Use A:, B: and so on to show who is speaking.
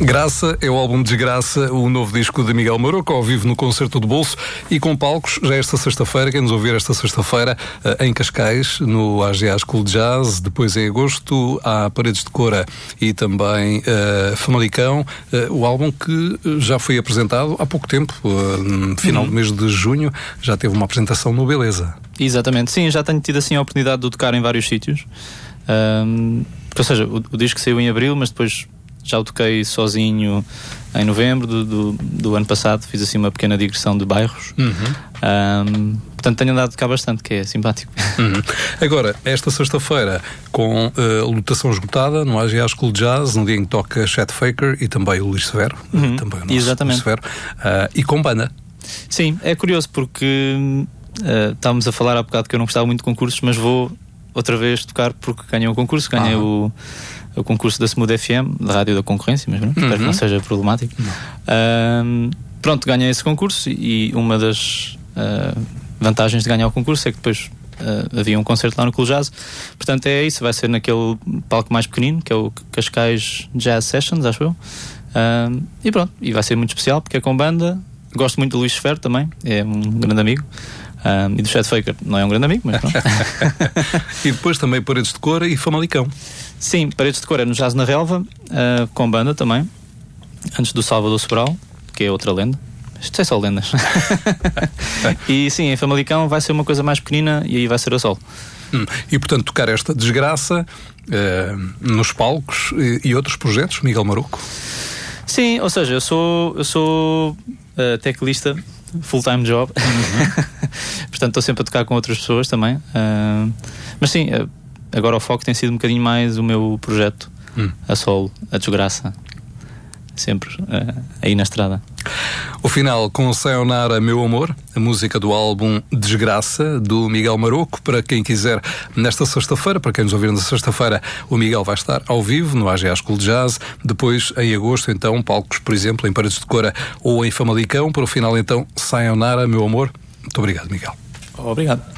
A: Graça é o álbum Desgraça, o novo disco de Miguel Maroco, ao vivo no Concerto do Bolso e com palcos já esta sexta-feira. Quem nos ouvir esta sexta-feira em Cascais, no AGA School de Jazz, depois em agosto há Paredes de Cora e também Famalicão, o álbum que já foi apresentado há pouco tempo, no final do mês de junho, já teve uma apresentação no Beleza.
B: Exatamente, sim, já tenho tido assim a oportunidade de tocar em vários sítios, ou seja, o disco saiu em abril, mas depois já o toquei sozinho em novembro do ano passado. Fiz assim uma pequena digressão de bairros. Portanto tenho andado a tocar bastante, que é simpático.
A: Agora, esta sexta-feira com lotação esgotada no AGA School de Jazz, no dia em que toca Chet Faker e também o Luís Severo, também o nosso
B: exatamente.
A: Luís Severo, e com banda.
B: Sim, é curioso porque estávamos a falar há bocado que eu não gostava muito de concursos, mas vou outra vez tocar porque ganhei um concurso, ganhei o concurso da Smooth FM, da Rádio da Concorrência, mas espero que não seja problemático. Pronto, ganhei esse concurso e uma das vantagens de ganhar o concurso é que depois havia um concerto lá no Cool Jazz. Portanto é isso, vai ser naquele palco mais pequenino, que é o Cascais Jazz Sessions, acho eu. E pronto, e vai ser muito especial porque é com banda. Gosto muito do Luís Severo também, é um grande amigo. E do Chet Faker, não é um grande amigo, mas pronto.
A: E depois também Paredes de Cora e Famalicão.
B: Sim, Paredes de Cora no Jazz na Relva, com banda também, antes do Salvador Sobral, que é outra lenda. Isto é só lendas. E sim, em Famalicão vai ser uma coisa mais pequenina e aí vai ser a solo.
A: E portanto tocar esta Desgraça nos palcos e outros projetos, Miguel Maroco?
B: Sim, ou seja, eu sou teclista, full-time job. Portanto estou sempre a tocar com outras pessoas também, mas sim, agora o foco tem sido um bocadinho mais o meu projeto a solo, a Desgraça, sempre aí na estrada.
A: O final com Sayonara Meu Amor, a música do álbum Desgraça, do Miguel Maroco. Para quem quiser, nesta sexta-feira, para quem nos ouvir na sexta-feira, o Miguel vai estar ao vivo no AGA School de Jazz. Depois, em agosto, então, palcos, por exemplo, em Paredes de Cora ou em Famalicão. Para o final, então, Sayonara Meu Amor. Muito obrigado, Miguel.
B: Obrigado.